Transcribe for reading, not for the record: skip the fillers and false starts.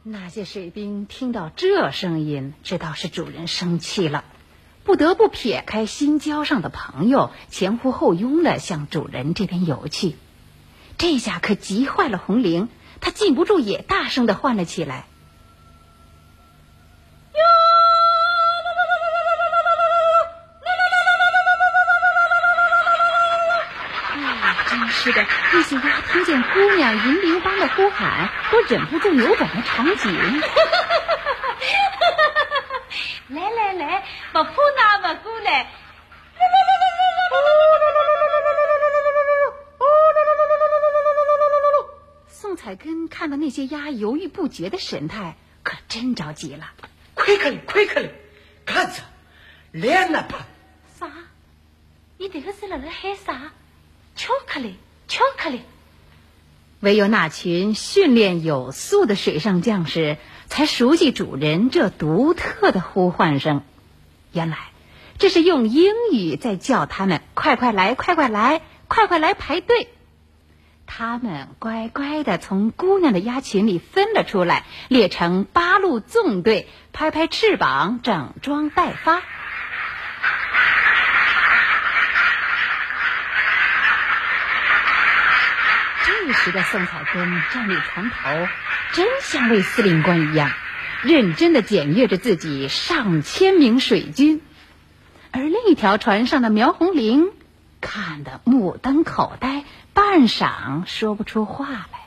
那些水兵听到这声音，知道是主人生气了，不得不撇开新交上的朋友，前呼后拥地向主人这边游去。这下可急坏了红绫，他禁不住也大声地唤了起来。真是的，那些鸭听见姑娘银铃般的呼喊，都忍不住扭转了场景。 来，不怕那么过来。 宋彩根看到那些鸭犹豫不决的神态，可真着急了。 快看，看着，来那怕。 啥？你这个是在喊啥？巧克力。 唯有那群训练有素的水上将士才熟悉主人这独特的呼唤声。原来这是用英语在叫他们快来排队。他们乖乖地从姑娘的鸭群里分了出来，列成8路纵队，拍拍翅膀，整装待发。这时的宋彩根站立船头，真像位司令官一样，认真地检阅着自己上千名水军。而另一条船上的苗红绫看得目瞪口呆，半晌说不出话来。